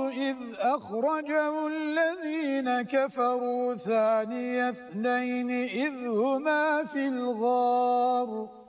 إذ أخرجه الذين كفروا ثاني اثنين إذ هما في الغار